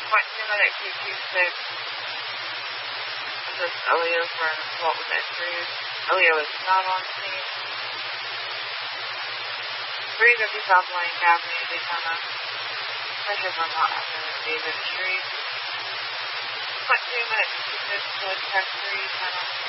2-minute Q26. This is Elio for an assault with injuries. Elio is not on scene. 350 South Lane Avenue, Daytona. Pressure from Mount Avenue, David Street. 2-minute Q26, Wood, Tech 3, Daytona.